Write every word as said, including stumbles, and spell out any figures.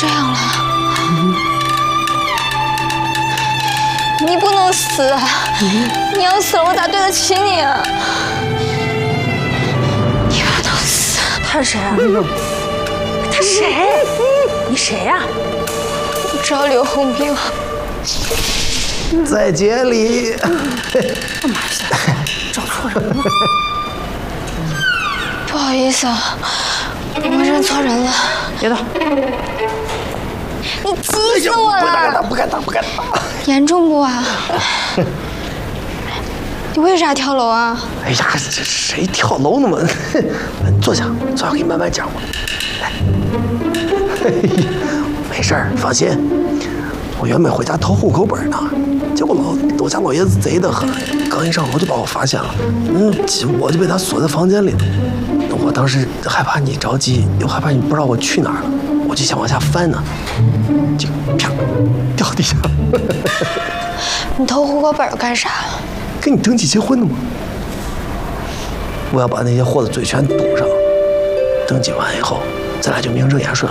这样了，嗯、你不能死啊！嗯、你要死了，我咋对得起你啊？你不能死！ 他是谁啊？他谁？你谁呀、啊？ 我找刘洪兵。 在街里。 干嘛去？找错人了。 不好意思啊，我认错人了。 别动！ 你急死我了！ 不敢打，不敢打，不敢打。 严重不啊？你为啥跳楼啊？ 哎呀，这谁跳楼那么？坐下，坐下，给你慢慢讲吧。来，没事儿，放心。我原本回家偷户口本呢，结果老我家老爷子贼得很，刚一上楼就把我发现了，嗯，我就被他锁在房间里了。我当时害怕你着急，又害怕你不知道我去哪儿了，我就想往下翻呢，就啪掉地下了。 你偷户口本干啥？ 跟你登记结婚的吗？我要把那些货的嘴全堵上，登记完以后，咱俩就名正言顺